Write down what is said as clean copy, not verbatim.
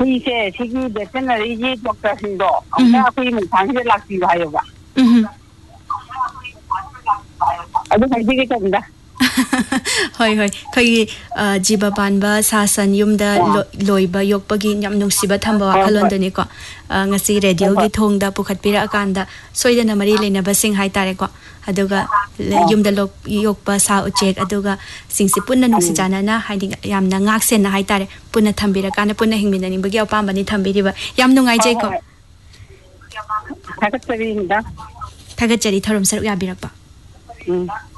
ꯑꯩꯈꯣꯏꯁꯦ ꯁꯤꯒꯤ ꯚꯦꯇꯅꯔꯤꯒꯤ ꯗꯣꯛꯇꯔꯁꯤꯡꯗꯣ ꯑꯃꯨꯛꯇ ꯑꯩꯈꯣꯏꯒꯤ ꯃꯨꯛꯐꯥꯡꯁꯤꯗ ꯂꯥꯛꯄꯤꯌꯨ ꯍꯥꯏꯌꯣꯕ ꯑꯗꯨ ꯍꯥꯏꯖꯒꯦ ꯇꯧꯕꯅꯤꯗ ꯍꯣꯏ ꯍꯣꯏ ꯑꯩꯈꯣꯏꯒꯤ ꯖꯤꯕ ꯄꯥꯟꯕ ꯁꯥ ꯁꯟ ꯌꯨꯝꯗ ꯂꯣꯏꯕ ꯌꯣꯛꯄꯒꯤ ꯌꯥꯝ ꯅꯨꯡꯁꯤꯕ ꯊꯝꯕ ꯋꯥꯈꯜꯂꯣꯟꯗꯨꯅꯤꯀꯣ ꯉꯁꯤ ꯔꯦꯗꯤꯑꯣꯒꯤ ꯊꯣꯡꯗ ꯄꯨꯈꯠꯄꯤꯔꯛꯑꯀꯥꯟꯗ ꯁꯣꯏꯗꯅ ꯃꯔꯤ ꯂꯩꯅꯕꯁꯤꯡ ꯍꯥꯏꯇꯥꯔꯦꯀꯣ ꯑꯗꯨꯒ ꯌꯨꯝꯗ ꯌꯣꯛꯄ ꯁꯥ ꯎꯆꯦꯛ ꯑꯗꯨꯒ ꯁꯤꯡꯁꯤ ꯄꯨꯟꯅ ꯅꯨꯡꯁꯤ ꯆꯥꯟꯅꯅ ꯍꯥꯏꯗꯤ ꯌꯥꯝꯅ ꯉꯥꯛꯁꯦꯟꯅ ꯍꯥꯏꯇꯥꯔꯦ ꯄꯨꯟꯅ ꯊꯝꯕꯤꯔꯀꯥꯟꯗ ꯄꯨꯟꯅ ꯍꯤꯡꯃꯤꯟꯅꯅꯤꯡꯕꯒꯤ ꯑꯄꯥꯝꯕꯅꯤ ꯊꯝꯕꯤꯔꯤꯕ ꯌꯥꯝ ꯅꯨꯡꯉꯥꯏꯖꯩꯀꯣ ꯊꯥꯒꯠꯆꯔꯤ ꯃꯦꯗꯥꯝ ꯊꯥꯒꯠꯆꯔꯤ ꯊꯧꯔꯝ ꯁꯔꯨꯛ ꯌꯥꯕꯤꯔꯛꯄ